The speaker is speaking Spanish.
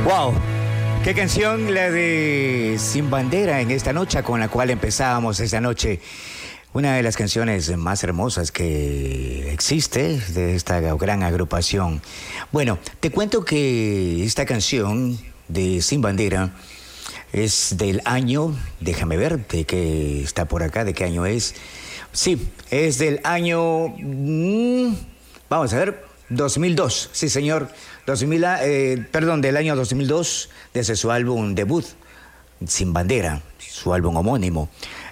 Wow, qué canción la de Sin Bandera en esta noche con la cual empezábamos esta noche. Una de las canciones más hermosas que existe de esta gran agrupación. Bueno, te cuento que esta canción de Sin Bandera es del año, déjame ver, de que está por acá, de qué año es. Sí, es del año, vamos a ver, 2002, sí señor, del año 2002, desde su álbum debut, Sin Bandera, su álbum homónimo.